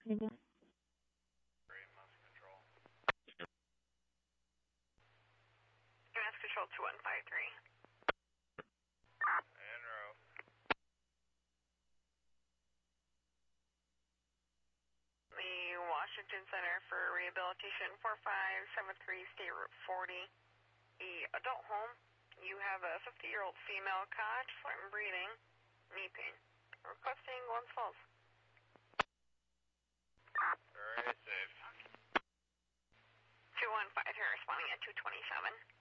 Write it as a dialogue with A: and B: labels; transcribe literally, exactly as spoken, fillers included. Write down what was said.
A: Mm-hmm.
B: Mass Control two one five three.
C: En route.
B: The Washington Center for Rehabilitation four five seven three, State Route forty. The adult home. You have a fifty-year-old female cot, slight breathing, knee pain. Requesting Glens Falls.
C: Very safe.
B: two one five here, responding at two twenty-seven.